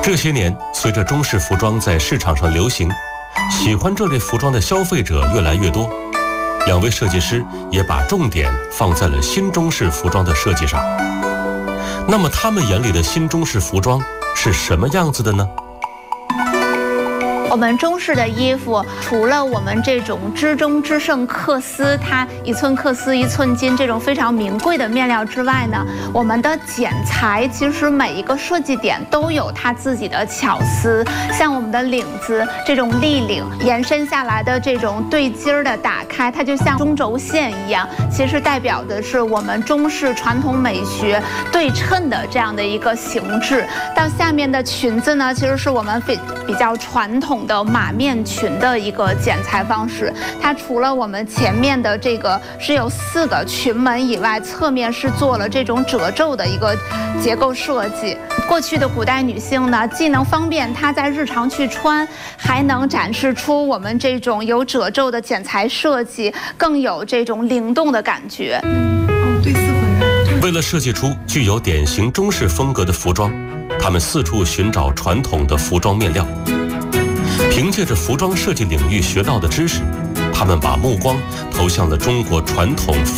这些年，随着中式服装在市场上流行，喜欢这类服装的消费者越来越多。两位设计师也把重点放在了新中式服装的设计上。那么他们眼里的新中式服装是什么样子的呢？ 我们中式的衣服，除了我们这种织中织胜缂丝，它一寸缂丝一寸金这种非常名贵的面料之外呢，我们的剪裁其实每一个设计点都有它自己的巧思。像我们的领子这种立领延伸下来的这种对襟儿的打开，它就像中轴线一样，其实代表的是我们中式传统美学对称的这样的一个形制。到下面的裙子呢，其实是我们比较传统的马面裙的一个剪裁方式。它除了我们前面的这个是有4个裙门以外，侧面是做了这种褶皱的一个结构设计。过去的古代女性呢，既能方便她在日常去穿，还能展示出我们这种有褶皱的剪裁设计，更有这种灵动的感觉。 对，四回来。 为了设计出具有典型中式风格的服装，他们四处寻找传统的服装面料。凭借着服装设计领域学到的知识，他们把目光投向了中国传统